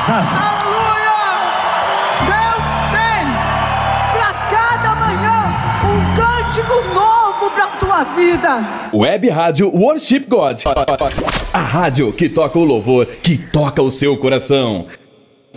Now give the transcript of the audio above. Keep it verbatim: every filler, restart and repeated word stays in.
sabe? Aleluia! Deus tem para cada manhã um cântico novo para tua vida. Web Rádio Worship God. A rádio que toca o louvor, que toca o seu coração.